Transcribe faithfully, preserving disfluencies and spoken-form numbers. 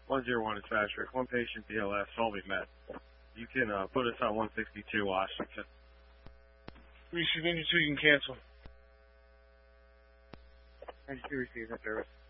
one zero one is Patrick. One patient B L S, all be met. You can uh, put us on one sixty-two Washington. Receive any two, you can cancel. ninety-two receiving service.